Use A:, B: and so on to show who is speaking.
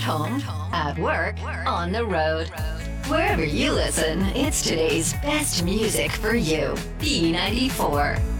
A: home, at work, on the road. Wherever you listen, it's today's best music for you. B94.